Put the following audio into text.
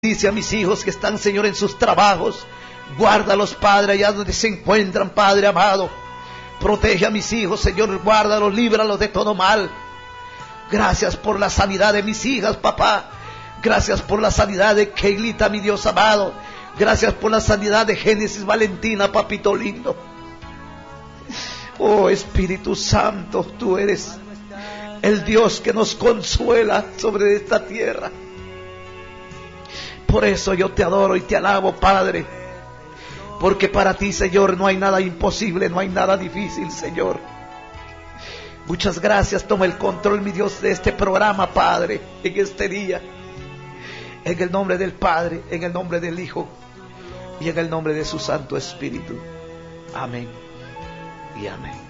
Dice a mis hijos que están, Señor, en sus trabajos. Guárdalos, Padre, allá donde se encuentran, Padre amado. Protege a mis hijos, Señor, guárdalos, líbralos de todo mal. Gracias por la sanidad de mis hijas, papá. Gracias por la sanidad de Keilita, mi Dios amado. Gracias por la sanidad de Génesis Valentina, papito lindo. Oh Espíritu Santo, tú eres el Dios que nos consuela sobre esta tierra. Por eso yo te adoro y te alabo, Padre. Porque para ti, Señor, no hay nada imposible, no hay nada difícil, Señor. Muchas gracias. Toma el control, mi Dios, de este programa, Padre, en este día. En el nombre del Padre, en el nombre del Hijo y en el nombre de su Santo Espíritu. Amén y amén.